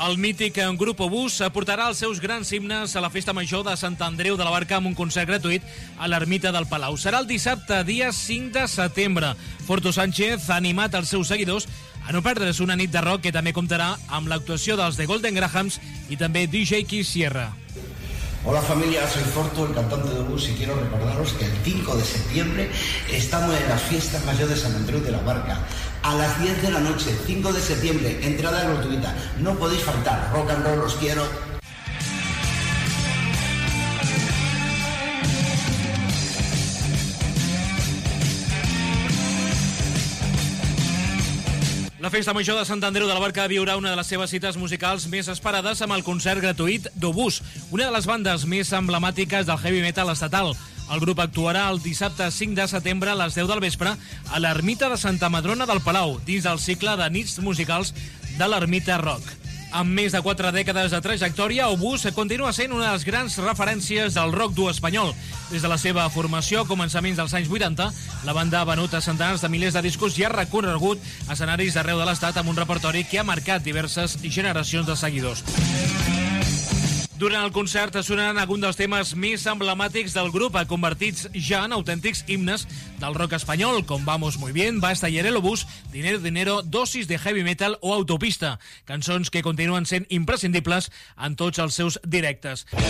El mític grup Obús portarà els seus grans himnes a la Festa Major de Sant Andreu de la Barca amb un concert gratuït a l'Ermita del Palau. Serà el dissabte, dia 5 de setembre. Forto Sánchez ha animat els seus seguidors a no perdre's una nit de rock que també comptarà amb l'actuació dels The Golden Grahams i també DJ Keith Sierra. Hola familia, soy Forto, el cantante de Obús, y quiero recordaros que el 5 de septiembre estamos en las fiestas mayores de Sant Andreu de la Barca. A las 10 de la noche, 5 de septiembre, entrada gratuita. No podéis faltar, rock and roll, os quiero. La Festa Major de Sant Andreu de la Barca viurà una de les seves cites musicals més esperades amb el concert gratuït d'Obús, una de les bandes més emblemàtiques del heavy metal estatal. El grup actuarà el dissabte 5 de setembre a les 10 del vespre a l'Ermita de Santa Madrona del Palau, dins del cicle de nits musicals de l'Ermita Rock. Amb més de 4 dècades de trajectòria, Obús continua sent una de les grans referències del rock dur espanyol. Des de la seva formació a començaments dels anys 80, la banda ha venut a centenars de milers de discos i ha recorregut escenaris d'arreu de l'estat amb un repertori que ha marcat diverses generacions de seguidors. Durant el concert sonaran alguns dels temes més emblemàtics del grup, convertits ja en autèntics himnes del rock espanyol, com Vamos Muy Bien, Basta y el Obús, Dinero Dinero, Dosis de Heavy Metal o Autopista, cançons que continuen sent imprescindibles en tots els seus directes.